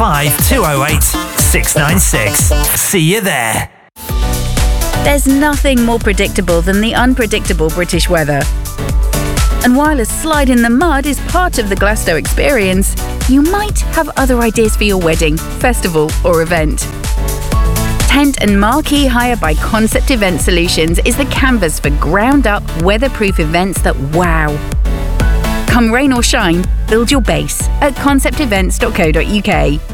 05208 696. See you there. There's nothing more predictable than the unpredictable British weather. And while a slide in the mud is part of the Glasgow experience, you might have other ideas for your wedding, festival or event. Tent and marquee hire by Concept Event Solutions is the canvas for ground-up, weatherproof events that wow. Come rain or shine, build your base at conceptevents.co.uk.